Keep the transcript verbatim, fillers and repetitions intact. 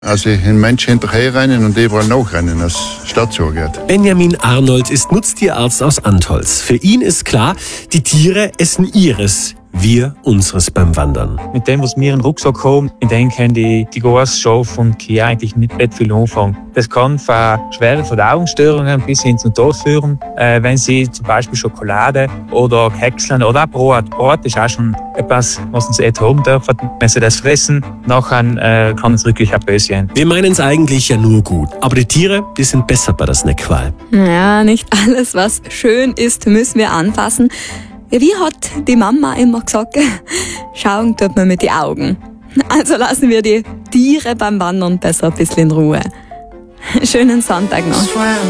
Also ein Mensch hinterherrennen und überall nachrennen, als es Stadt zugeht. Benjamin Arnold ist Nutztierarzt aus Antholz. Für ihn ist klar, die Tiere essen ihres, wir unseres beim Wandern. Mit dem, was wir in den Rucksack haben, in dem können die, die großen Schafe und Kühe eigentlich nicht, nicht viel anfangen. Das kann von schweren Verdauungsstörungen bis hin zum Tod führen, äh, wenn sie zum Beispiel Schokolade oder Kekseln oder auch Brot. Brot ist auch schon etwas, was uns nicht haben dürfen. Wenn sie das fressen, nachher äh, kann es wirklich auch böse sein. Wir meinen es eigentlich ja nur gut, aber die Tiere, die sind besser bei der Snackwahl. Ja, nicht alles, was schön ist, müssen wir anfassen. Wie hat die Mama immer gesagt, schauen tut man mit den Augen. Also lassen wir die Tiere beim Wandern besser ein bisschen in Ruhe. Schönen Sonntag noch.